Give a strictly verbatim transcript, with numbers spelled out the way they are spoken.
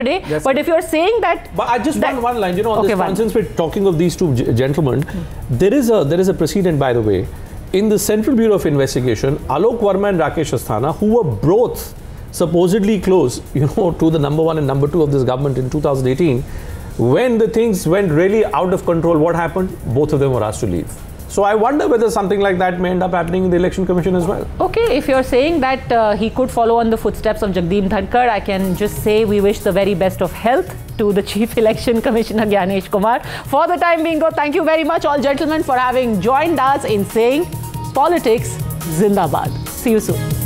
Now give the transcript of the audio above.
Yes. But if you're saying that, but I just that, one one line, you know, on okay, this one. since we're talking of these two gentlemen, hmm. there is a there is a precedent, by the way, in the Central Bureau of Investigation. Alok Verma and Rakesh Asthana, who were both supposedly close, you know, to the number one and number two of this government in two thousand eighteen, when the things went really out of control, what happened? Both of them were asked to leave. So I wonder whether something like that may end up happening in the Election Commission as well. Okay, if you're saying that uh, he could follow on the footsteps of Jagdeep Dhankar, I can just say we wish the very best of health to the Chief Election Commissioner Gyanesh Kumar. For the time being though, thank you very much all gentlemen for having joined us in saying Politics Zindabad. See you soon.